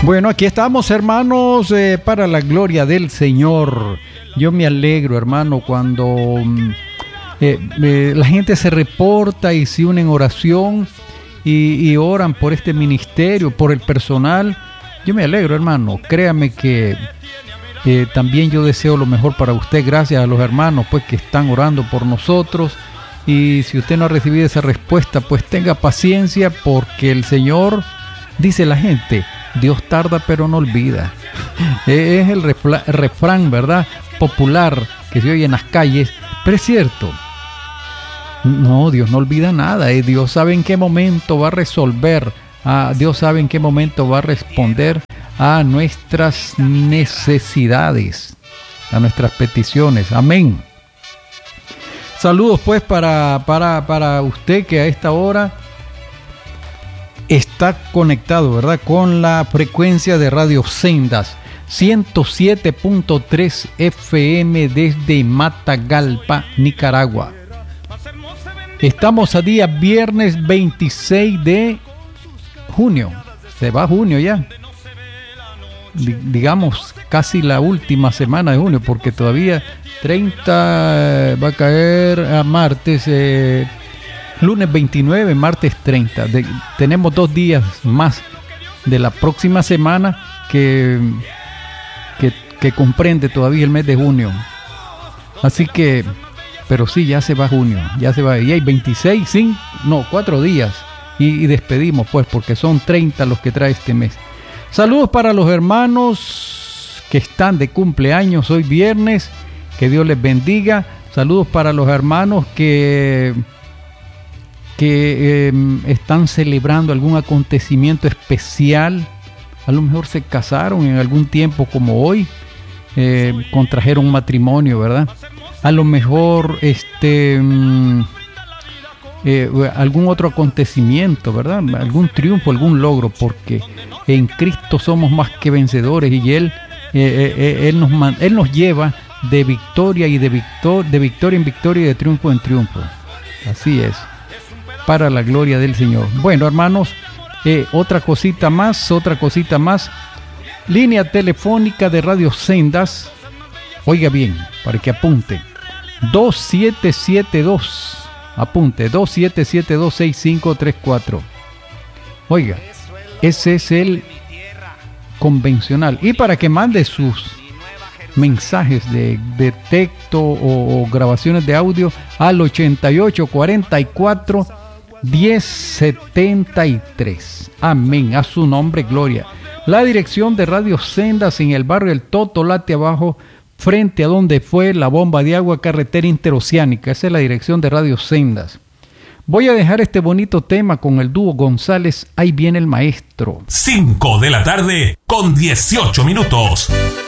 Bueno, aquí estamos, hermanos, para la gloria del Señor. Yo me alegro, hermano, cuando la gente se reporta y se une en oración y oran por este ministerio, por el personal. Yo me alegro, hermano. Créame que también yo deseo lo mejor para usted. Gracias a los hermanos pues que están orando por nosotros. Y si usted no ha recibido esa respuesta, pues tenga paciencia, porque el Señor, dice la gente, Dios tarda pero no olvida. Es el refrán, ¿verdad?, popular que se oye en las calles, pero es cierto. No, Dios no olvida nada. Dios sabe en qué momento va a resolver. Dios sabe en qué momento va a responder a nuestras necesidades, a nuestras peticiones. Amén. Saludos pues para usted que a esta hora está conectado, ¿verdad?, con la frecuencia de Radio Sendas 107.3 FM desde Matagalpa, Nicaragua. Estamos a día viernes 26 de junio. Se va junio ya. Digamos casi la última semana de junio, porque todavía 30 va a caer a martes, lunes 29, martes 30. Tenemos 2 días más de la próxima semana que comprende todavía el mes de junio. Así que, pero sí, ya se va junio, ya se va. Y hay 26, 4 días. Y despedimos pues, porque son 30 los que trae este mes. Saludos para los hermanos que están de cumpleaños hoy viernes. Que Dios les bendiga. Saludos para los hermanos que están celebrando algún acontecimiento especial. A lo mejor se casaron en algún tiempo como hoy. Contrajeron un matrimonio, ¿verdad? A lo mejor algún otro acontecimiento, ¿verdad? Algún triunfo, algún logro, porque en Cristo somos más que vencedores, y Él nos lleva de victoria y de victoria en victoria y de triunfo en triunfo. Así es, para la gloria del Señor. Bueno, hermanos, otra cosita más. Línea telefónica de Radio Sendas, oiga bien, para que apunte, 2772. Apunte, 2772-6534. Oiga, ese es el convencional. Y para que mande sus mensajes de texto o grabaciones de audio al 8844-1073. Amén, a su nombre, gloria. La dirección de Radio Sendas en el barrio El Totolate abajo, frente a donde fue la bomba de agua, carretera interoceánica. Esa es la dirección de Radio Sendas. Voy a dejar este bonito tema con el dúo González, Ahí viene el maestro. 5 de la tarde con 18 minutos.